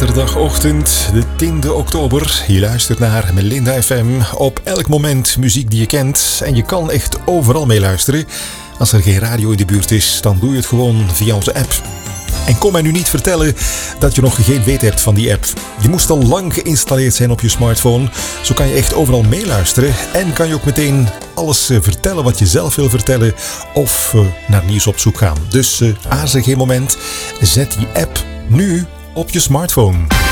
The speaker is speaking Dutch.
zaterdagochtend, de 10e oktober. Je luistert naar Melinda FM. Op elk moment muziek die je kent. En je kan echt overal mee luisteren. Als er geen radio in de buurt is, dan doe je het gewoon via onze app. En kom mij nu niet vertellen dat je nog geen weet hebt van die app. Die moest al lang geïnstalleerd zijn op je smartphone. Zo kan je echt overal meeluisteren. En kan je ook meteen alles vertellen wat je zelf wil vertellen. Of naar nieuws op zoek gaan. Dus aarzel geen moment. Zet die app nu op je smartphone.